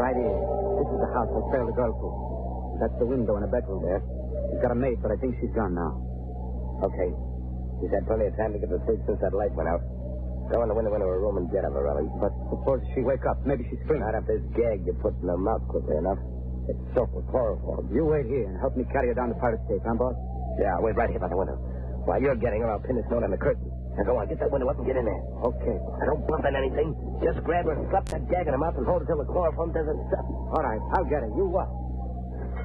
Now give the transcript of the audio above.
Right here. This is the house where Sarah the girl to. That's the window in the bedroom there. She's got a maid, but I think she's gone now. Okay. She's had plenty of time to get to sleep since that light went out. Go in the window into her room and get her, Morelli. But suppose she wake up. Maybe she's screaming. Not if this gag you put in her mouth quickly enough. It's soaked with chloroform. You wait here and help me carry her down to Pirate State, huh, boss? Yeah, I'll wait right here by the window. While you're getting her, I'll pin this note on the curtain. Now go on, get that window up and get in there. Okay. Now don't bump into anything. Just grab her and slap that gag in her mouth and hold it till the chloroform doesn't stop. All right, I'll get her. You what?